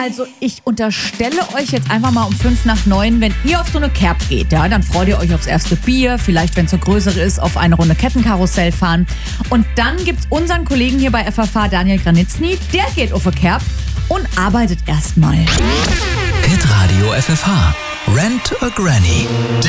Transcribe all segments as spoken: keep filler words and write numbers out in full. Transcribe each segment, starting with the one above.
Also ich unterstelle euch jetzt einfach mal um fünf nach neun, wenn ihr auf so eine Kerb geht, ja, dann freut ihr euch aufs erste Bier, vielleicht, wenn es so größere ist, auf eine Runde Kettenkarussell fahren. Und dann gibt's unseren Kollegen hier bei F F H, Daniel Granitzny, der geht auf eine Kerb und arbeitet erstmal. Hitradio F F H. Rent a Granny.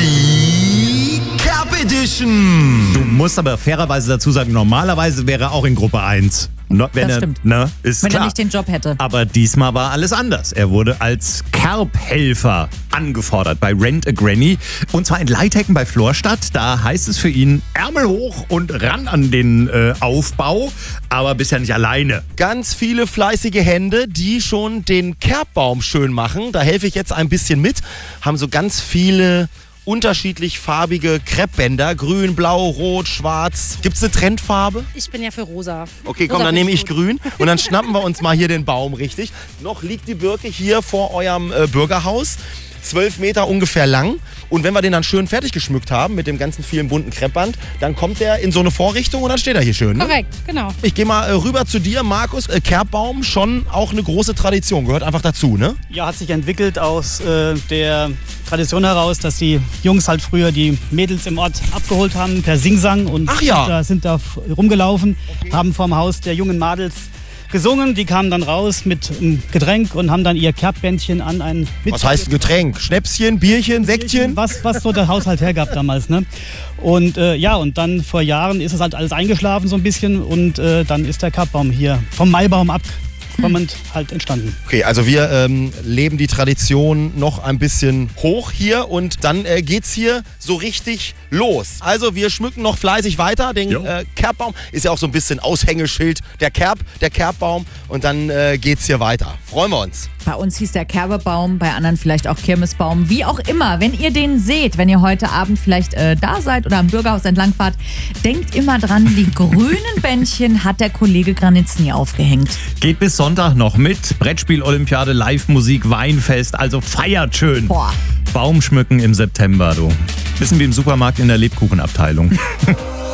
Die Kerb Edition. Du musst aber fairerweise dazu sagen, normalerweise wäre er auch in Gruppe eins. No, wenn Das er, stimmt. Ne, ist Wenn klar. er nicht den Job hätte. Aber diesmal war alles anders. Er wurde als Kerbhelfer angefordert bei Rent a Granny. Und zwar in Leithecken bei Florstadt. Da heißt es für ihn Ärmel hoch und ran an den äh, Aufbau. Aber bisher nicht alleine. Ganz viele fleißige Hände, die schon den Kerbbaum schön machen. Da helfe ich jetzt ein bisschen mit. Haben so ganz viele unterschiedlich farbige Kreppbänder. Grün, blau, rot, schwarz. Gibt's eine Trendfarbe? Ich bin ja für rosa. Okay, komm, Rosa dann finde nehme ich gut. grün und dann schnappen wir uns mal hier den Baum, richtig? Noch liegt die Birke hier vor eurem äh, Bürgerhaus. Zwölf Meter ungefähr lang. Und wenn wir den dann schön fertig geschmückt haben mit dem ganzen vielen bunten Kreppband, dann kommt der in so eine Vorrichtung und dann steht er hier schön. Ne? Korrekt, genau. Ich gehe mal äh, rüber zu dir, Markus. Äh, Kerbbaum, schon auch eine große Tradition, gehört einfach dazu, ne? Ja, hat sich entwickelt aus äh, der Tradition heraus, dass die Jungs halt früher die Mädels im Ort abgeholt haben per Singsang und Ach ja. da sind da f- rumgelaufen, haben vorm Haus der jungen Madels gesungen. Die kamen dann raus mit einem Getränk und haben dann ihr Kerbbändchen an ein Was heißt Getränk? Schnäpschen, Bierchen, Sektchen? Was, was so der Haushalt hergab damals, ne? Und äh, ja, und dann vor Jahren ist es halt alles eingeschlafen so ein bisschen und äh, dann ist der Kerbbaum hier vom Maibaum abkommend halt entstanden. Okay, also wir ähm, leben die Tradition noch ein bisschen hoch hier und dann äh, geht's hier so richtig los. Also wir schmücken noch fleißig weiter. Den Jo. äh, Kerbbaum ist ja auch so ein bisschen Aushängeschild. Der Kerb, der Kerbbaum und dann äh, geht's hier weiter. Freuen wir uns. Bei uns hieß der Kerbebaum, bei anderen vielleicht auch Kirmesbaum. Wie auch immer, wenn ihr den seht, wenn ihr heute Abend vielleicht äh, da seid oder am Bürgerhaus entlangfahrt, denkt immer dran, die grünen Bändchen hat der Kollege Granitzny aufgehängt. Geht bis Sonntag noch mit. Brettspiel-Olympiade, Live-Musik, Weinfest. Also feiert schön. Boah. Baumschmücken im September, du. Bisschen wie im Supermarkt in der Lebkuchenabteilung.